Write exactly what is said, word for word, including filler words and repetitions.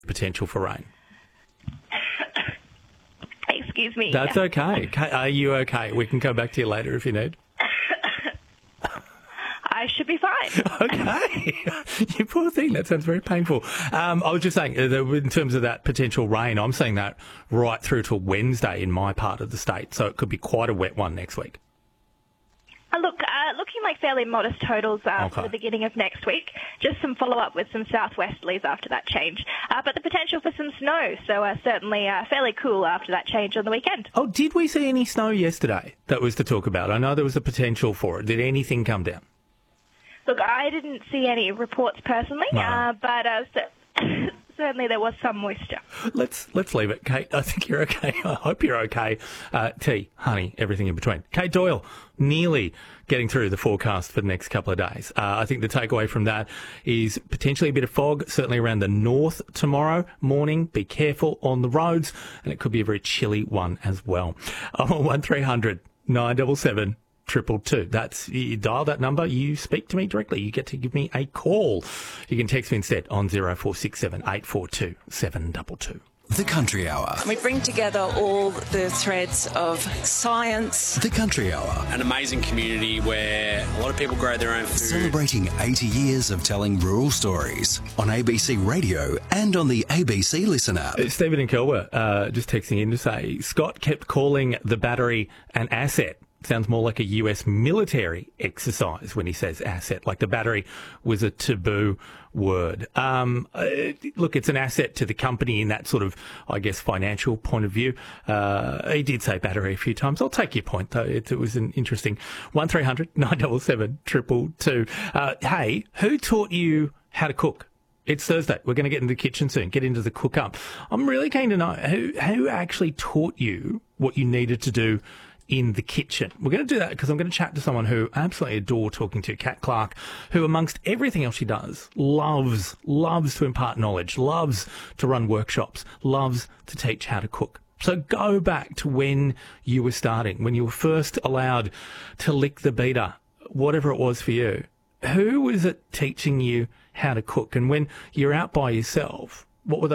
potential for rain. Excuse me. That's okay. Are you okay? We can come back to you later if you need. I should be fine. Okay. You poor thing. That sounds very painful. Um, I was just saying, uh, in terms of that potential rain, I'm seeing that right through to Wednesday in my part of the state, so it could be quite a wet one next week. Uh, look, uh, looking like fairly modest totals uh, Okay. for the beginning of next week. Just some follow-up with some southwesterlies after that change. Uh, but the potential for some snow, so uh, certainly uh, fairly cool after that change on the weekend. Oh, did we see any snow yesterday that was to talk about? I know there was a potential for it. Did anything come down? Look, I didn't see any reports personally, No. uh, but uh, cer- certainly there was some moisture. Let's let's leave it, Kate. I think you're okay. I hope you're okay. Uh, tea, honey, everything in between. Kate Doyle, nearly getting through the forecast for the next couple of days. Uh, I think the takeaway from that is potentially a bit of fog, certainly around the north tomorrow morning. Be careful on the roads, and it could be a very chilly one as well. Oh, one three hundred nine seven seven triple two. That's, you dial that number, you speak to me directly. You get to give me a call. You can text me instead on zero four six seven eight four two seven two two. The Country Hour. We bring together all the threads of science. The Country Hour. An amazing community where a lot of people grow their own food. Celebrating eighty years of telling rural stories on A B C Radio and on the A B C Listen app. Stephen and Kelwer uh, just texting in to say, Scott kept calling the battery an asset. Sounds more like a U S military exercise when he says asset, like the battery was a taboo word. Um, uh, look, it's an asset to the company in that sort of, I guess, financial point of view. Uh, he did say battery a few times. I'll take your point, though. It, it was an interesting one three hundred nine seven seven triple two. Uh, hey, who taught you how to cook? It's Thursday. We're going to get into the kitchen soon, get into the cook up. I'm really keen to know who, who actually taught you what you needed to do in the kitchen. We're going to do that because I'm going to chat to someone who I absolutely adore talking to, Kat Clark, who amongst everything else she does, loves, loves to impart knowledge, loves to run workshops, loves to teach how to cook. So go back to when you were starting, when you were first allowed to lick the beater, whatever it was for you. Who was it teaching you how to cook? And when you're out by yourself, what were the